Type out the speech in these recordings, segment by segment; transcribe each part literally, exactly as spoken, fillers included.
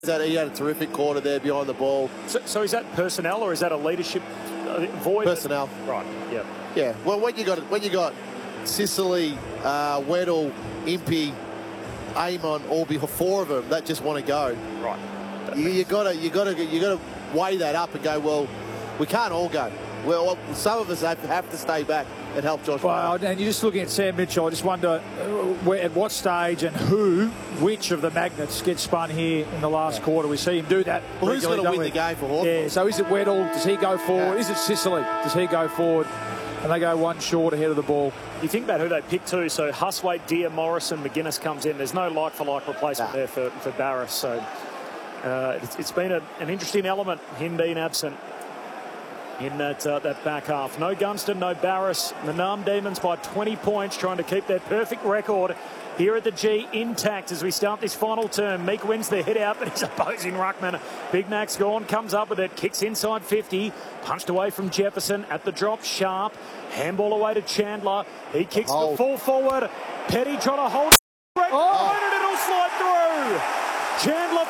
That he had a terrific quarter there behind the ball. So, so is that personnel or is that a leadership uh, void? Personnel. Right. Yeah. Yeah. Well, when you got when you got Sicily, uh, Weddle, Impey, Amon, all be four of them that just want to go. Right. You, you gotta you gotta you gotta weigh that up and go. Well, we can't all go. Well, some of us have, have to stay back and help Josh. Well, and you're just looking at Sam Mitchell. I just wonder uh, where, at what stage and who, which of the magnets gets spun here in the last yeah. quarter. We see him do that. Well, who's going to win we? the game for Hawthorn? Yeah, so is it Weddle? Does he go forward? Yeah. Is it Sicily? Does he go forward? And they go one short ahead of the ball. You think about who they picked too. So Huswaite, Deer, Morrison, McGuinness comes in. There's no like-for-like replacement nah. there for, for Barrass. So uh, it's, it's been a, an interesting element, him being absent in that uh, that back half. No Gunston, no Barrass. The Narm Demons by twenty points, trying to keep their perfect record here at the G intact as we start this final term. Meek wins the hit out, but he's opposing ruckman. Big Mac's gone, comes up with it, kicks inside fifty, punched away from Jefferson at the drop. Sharp, handball away to Chandler. He kicks the full forward. Petty trying to hold it. Oh. And it'll slide through. Chandler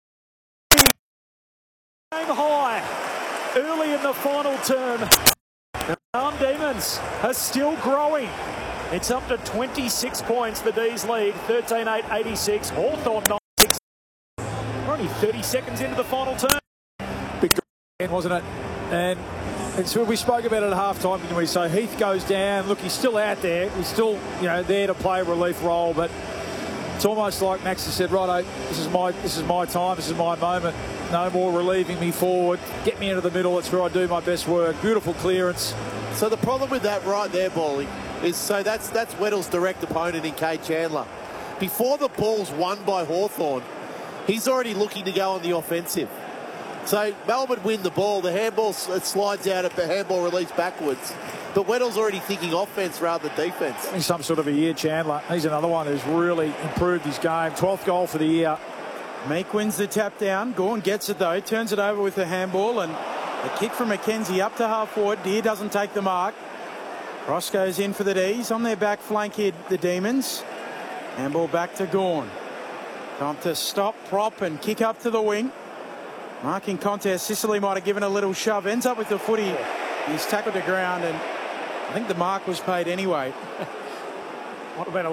game high. Early in the final term, the Narm Demons are still growing. It's up to twenty-six points, the D's lead, thirteen eight eighty-six. Hawthorn nine six. We're only thirty seconds into the final term. Big game, wasn't it? And it's what we spoke about it at half time, didn't we? So Heath goes down. Look, he's still out there. He's still, you know, there to play a relief role, but it's almost like Max has said, righto, this is my this is my time, this is my moment. No more relieving me forward. Get me into the middle. That's where I do my best work. Beautiful clearance. So the problem with that right there, Bally, is so that's that's Weddle's direct opponent in Kade Chandler. Before the ball's won by Hawthorn, he's already looking to go on the offensive. So Melbourne win the ball. The handball it slides out at the handball release backwards. But Weddle's already thinking offense rather than defense. He's some sort of a year, Chandler. He's another one who's really improved his game. twelfth goal for the year. Meek wins the tap down. Gawn gets it though. Turns it over with the handball and a kick from McKenzie up to half forward. Deer doesn't take the mark. Ross goes in for the D's. On their back flank here, the Demons. Handball back to Gawn. Time to stop, prop and kick up to the wing. Marking contest. Sicily might have given a little shove. Ends up with the footy. He's tackled to ground and I think the mark was paid anyway. Might have been a